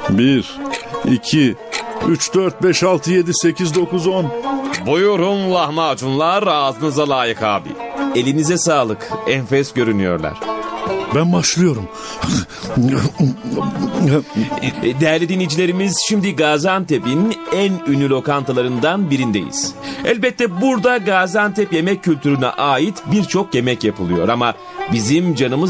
1, 2, 3, 4, 5, 6, 7, 8, 9, 10. Buyurun lahmacunlar, ağzınıza layık abi. Elinize sağlık, enfes görünüyorlar. Ben başlıyorum. Değerli dinleyicilerimiz, şimdi Gaziantep'in en ünlü lokantalarından birindeyiz. Elbette burada Gaziantep yemek kültürüne ait birçok yemek yapılıyor ama bizim canımız